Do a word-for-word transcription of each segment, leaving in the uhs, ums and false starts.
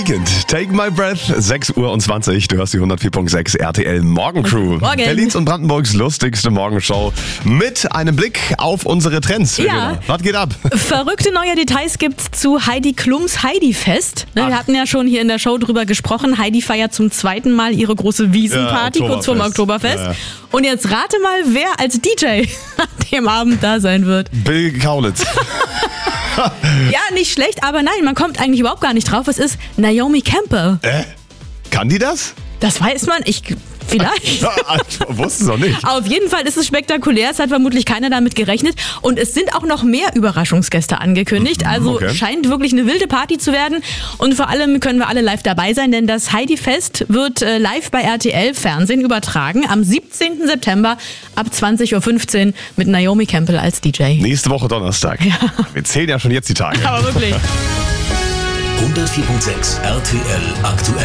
Weekend, Take My Breath, sechs Uhr zwanzig. Du hörst die hundertvier Komma sechs R T L Morgencrew. Morgen. Berlins und Brandenburgs lustigste Morgenshow mit einem Blick auf unsere Trends. Ja. Was geht ab? Verrückte neue Details gibt's zu Heidi Klums Heidi-Fest. Ne, wir hatten ja schon hier in der Show drüber gesprochen. Heidi feiert zum zweiten Mal ihre große Wiesenparty Ja, kurz vorm Oktoberfest. Oktoberfest. Ja. Und jetzt rate mal, wer als D J an dem Abend da sein wird. Bill Kaulitz. Ja, nicht schlecht, aber nein, man kommt eigentlich überhaupt gar nicht drauf. Es ist Naomi Campbell. Äh? Kann die das? Das weiß man. Ich vielleicht. Ja, wusste es auch nicht. Auf jeden Fall ist es spektakulär. Es hat vermutlich keiner damit gerechnet. Und es sind auch noch mehr Überraschungsgäste angekündigt. Also Okay. scheint wirklich eine wilde Party zu werden. Und vor allem können wir alle live dabei sein, denn das Heidi-Fest wird äh, live bei R T L Fernsehen übertragen am siebzehnten September ab zwanzig Uhr fünfzehn mit Naomi Campbell als D J. Nächste Woche Donnerstag. Wir zählen ja schon jetzt die Tage. Aber wirklich. hundertvier Komma sechs R T L aktuell.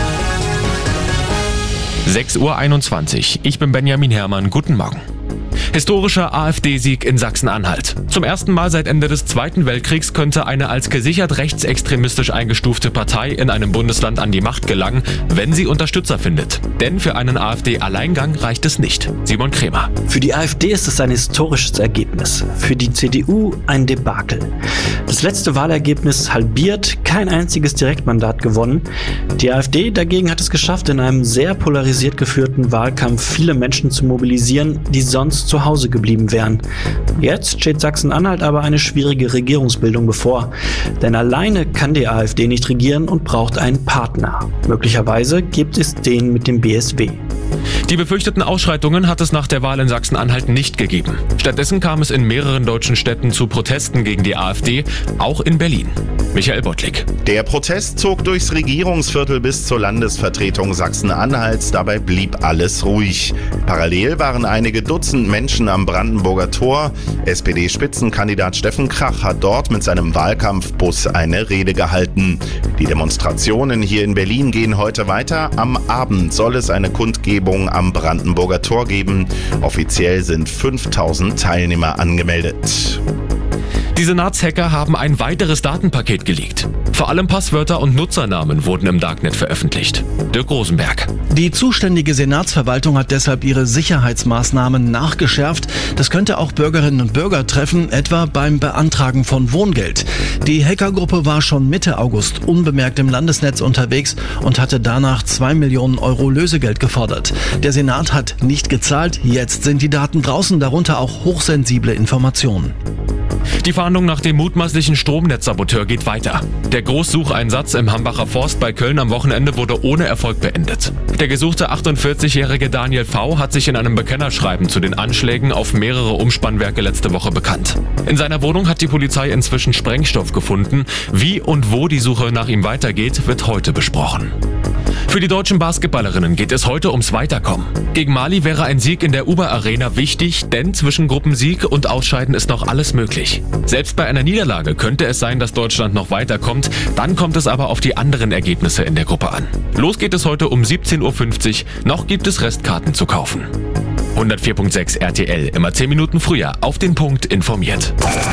sechs Uhr einundzwanzig. Ich bin Benjamin Herrmann. Guten Morgen. Historischer AfD-Sieg in Sachsen-Anhalt. Zum ersten Mal seit Ende des Zweiten Weltkriegs könnte eine als gesichert rechtsextremistisch eingestufte Partei in einem Bundesland an die Macht gelangen, wenn sie Unterstützer findet. Denn für einen AfD-Alleingang reicht es nicht. Simon Krämer. Für die AfD ist es ein historisches Ergebnis. Für die C D U ein Debakel. Das letzte Wahlergebnis halbiert, kein einziges Direktmandat gewonnen. Die AfD dagegen hat es geschafft, in einem sehr polarisiert geführten Wahlkampf viele Menschen zu mobilisieren, die sonst zu Hause geblieben wären. Jetzt steht Sachsen-Anhalt aber eine schwierige Regierungsbildung bevor. Denn alleine kann die AfD nicht regieren und braucht einen Partner. Möglicherweise gibt es den mit dem B S W. Die befürchteten Ausschreitungen hat es nach der Wahl in Sachsen-Anhalt nicht gegeben. Stattdessen kam es in mehreren deutschen Städten zu Protesten gegen die AfD, auch in Berlin. Michael Bottlik. Der Protest zog durchs Regierungsviertel bis zur Landesvertretung Sachsen-Anhalts. Dabei blieb alles ruhig. Parallel waren einige Dutzend Menschen am Brandenburger Tor. S P D-Spitzenkandidat Steffen Krach hat dort mit seinem Wahlkampfbus eine Rede gehalten. Die Demonstrationen hier in Berlin gehen heute weiter. Am Abend soll es eine Kundgebung am Brandenburger Tor geben. Offiziell sind fünftausend Teilnehmer angemeldet. Die Senatshacker haben ein weiteres Datenpaket geleakt. Vor allem Passwörter und Nutzernamen wurden im Darknet veröffentlicht. Dirk Rosenberg. Die zuständige Senatsverwaltung hat deshalb ihre Sicherheitsmaßnahmen nachgeschärft. Das könnte auch Bürgerinnen und Bürger treffen, etwa beim Beantragen von Wohngeld. Die Hackergruppe war schon Mitte August unbemerkt im Landesnetz unterwegs und hatte danach zwei Millionen Euro Lösegeld gefordert. Der Senat hat nicht gezahlt, jetzt sind die Daten draußen, darunter auch hochsensible Informationen. Die Fahndung nach dem mutmaßlichen Stromnetzsaboteur geht weiter. Der Großsucheinsatz im Hambacher Forst bei Köln am Wochenende wurde ohne Erfolg beendet. Der gesuchte achtundvierzigjährige Daniel V. hat sich in einem Bekennerschreiben zu den Anschlägen auf mehrere Umspannwerke letzte Woche bekannt. In seiner Wohnung hat die Polizei inzwischen Sprengstoff gefunden. Wie und wo die Suche nach ihm weitergeht, wird heute besprochen. Für die deutschen Basketballerinnen geht es heute ums Weiterkommen. Gegen Mali wäre ein Sieg in der Uber Arena wichtig, denn zwischen Gruppensieg und Ausscheiden ist noch alles möglich. Selbst bei einer Niederlage könnte es sein, dass Deutschland noch weiterkommt. Dann kommt es aber auf die anderen Ergebnisse in der Gruppe an. Los geht es heute um siebzehn Uhr fünfzig. Noch gibt es Restkarten zu kaufen. hundertvier Komma sechs R T L, immer zehn Minuten früher, auf den Punkt informiert.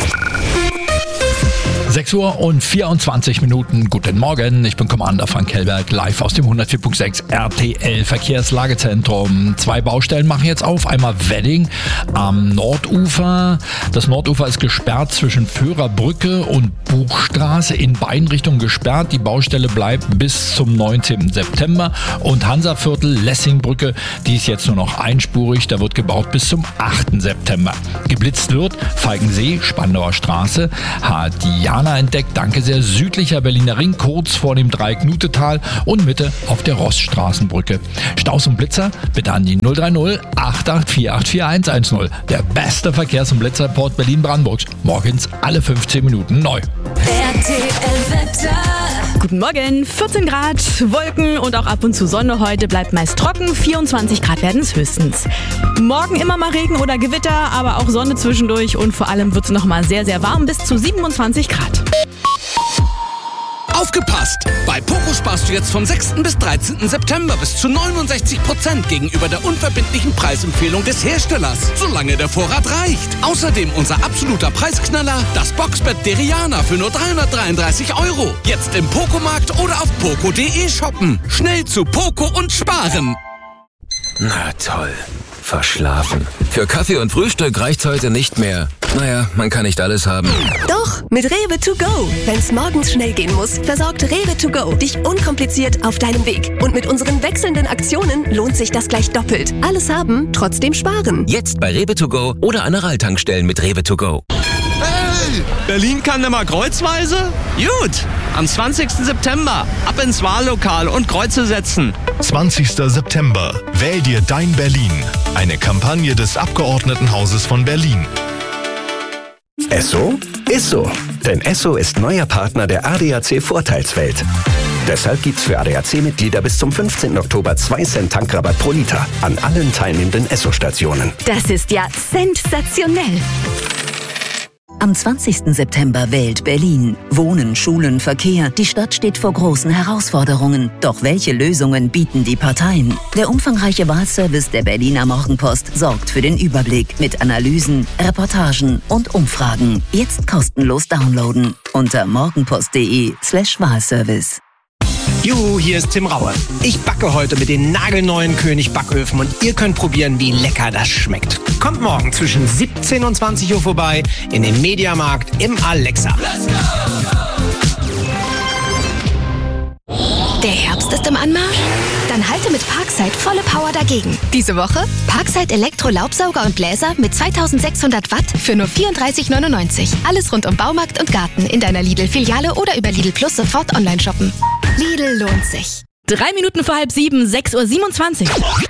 sechs Uhr und vierundzwanzig Minuten. Guten Morgen, ich bin Commander Frank Hellberg, live aus dem hundertvier Komma sechs R T L Verkehrslagezentrum. Zwei Baustellen machen jetzt auf, einmal Wedding am Nordufer. Das Nordufer ist gesperrt zwischen Führerbrücke und Buchstraße, in beiden Richtungen gesperrt. Die Baustelle bleibt bis zum neunzehnten September. Und Hansaviertel, Lessingbrücke, die ist jetzt nur noch einspurig, da wird gebaut bis zum achten September. Geblitzt wird Falkensee, Spandauer Straße, hat die Jana entdeckt, danke sehr, südlicher Berliner Ring, kurz vor dem Dreieck Nutetal und Mitte auf der Rossstraßenbrücke. Staus und Blitzer bitte an die null drei null acht acht vier acht vier eins eins null. Der beste Verkehrs- und Blitzreport Berlin-Brandenburgs. Morgens alle fünfzehn Minuten neu. R T L-Wetter. Guten Morgen, vierzehn Grad, Wolken und auch ab und zu Sonne heute, bleibt meist trocken, vierundzwanzig Grad werden es höchstens. Morgen immer mal Regen oder Gewitter, aber auch Sonne zwischendurch und vor allem wird es nochmal sehr, sehr warm, bis zu siebenundzwanzig Grad. Auf Aufgepasst! Bei Poco sparst du jetzt vom sechsten bis dreizehnten September bis zu neunundsechzig Prozent gegenüber der unverbindlichen Preisempfehlung des Herstellers, solange der Vorrat reicht. Außerdem unser absoluter Preisknaller, das Boxbett Deriana für nur dreihundertdreiunddreißig Euro. Jetzt im Poco-Markt oder auf poco punkt de shoppen. Schnell zu Poco und sparen. Na toll. Verschlafen. Für Kaffee und Frühstück reicht's heute nicht mehr. Naja, man kann nicht alles haben. Doch, mit Rewe to go. Wenn's morgens schnell gehen muss, versorgt Rewe to go dich unkompliziert auf deinem Weg. Und mit unseren wechselnden Aktionen lohnt sich das gleich doppelt. Alles haben, trotzdem sparen. Jetzt bei Rewe to go oder an der Rall-Tankstellen mit Rewe to go. Hey, Berlin kann nimmer kreuzweise? Gut, am zwanzigsten September ab ins Wahllokal und Kreuze setzen. zwanzigsten September. Wähl dir dein Berlin. Eine Kampagne des Abgeordnetenhauses von Berlin. Esso ist so. Denn Esso ist neuer Partner der A D A C Vorteilswelt. Deshalb gibt's für A D A C-Mitglieder bis zum fünfzehnten Oktober zwei Cent Tankrabatt pro Liter an allen teilnehmenden Esso-Stationen. Das ist ja sensationell. Am zwanzigsten September wählt Berlin. Wohnen, Schulen, Verkehr. Die Stadt steht vor großen Herausforderungen. Doch welche Lösungen bieten die Parteien? Der umfangreiche Wahlservice der Berliner Morgenpost sorgt für den Überblick mit Analysen, Reportagen und Umfragen. Jetzt kostenlos downloaden unter morgenpost.de slash Wahlservice. Juhu, hier ist Tim Raue. Ich backe heute mit den nagelneuen König Backöfen und ihr könnt probieren, wie lecker das schmeckt. Kommt morgen zwischen siebzehn und zwanzig Uhr vorbei in dem Mediamarkt im Alexa. Der Herbst ist im Anmarsch? Dann halte mit Parkside volle Power dagegen. Diese Woche Parkside Elektro-Laubsauger und Bläser mit zweitausendsechshundert Watt für nur vierunddreißig neunundneunzig. Alles rund um Baumarkt und Garten in deiner Lidl-Filiale oder über Lidl Plus sofort online shoppen. Lidl lohnt sich. Drei Minuten vor halb sieben, sechs Uhr siebenundzwanzig.